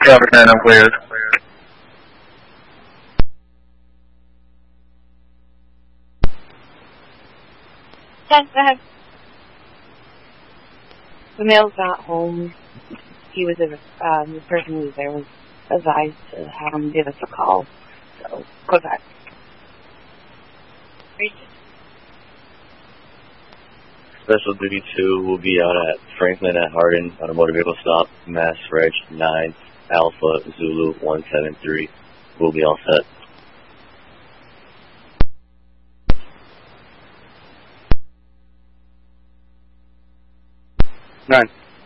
Cover 9, I'm cleared. Yes, go ahead. The male's not home. He was the person who was there was advised to have him give us a call. So, go back. Special Duty 2 will be out at Franklin at Hardin on a motor vehicle stop, Mass Reg 9 Alpha Zulu 173. We'll be all set. Nine.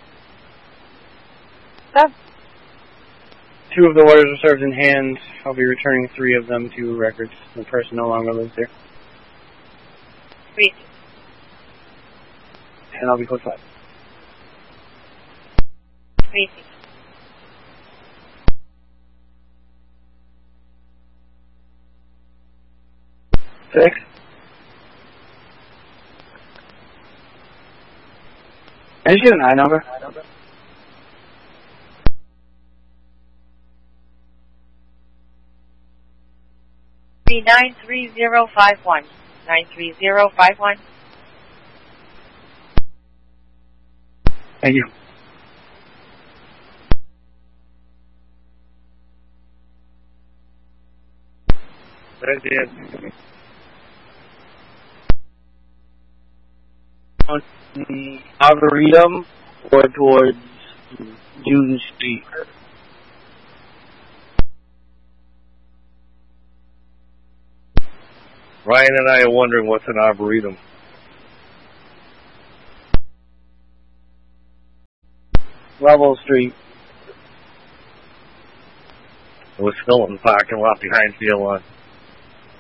Stop. 2 of the orders are served in hand. I'll be returning 3 of them to records. The person no longer lives there. Read. And I'll be close 5. Read. 6. Can you get a 9 number? 93051. 93051. Thank you. That's it. On the Arboretum or towards June Street. Ryan and I are wondering what's an arboretum. Level Street. We're still in the parking lot behind CL1.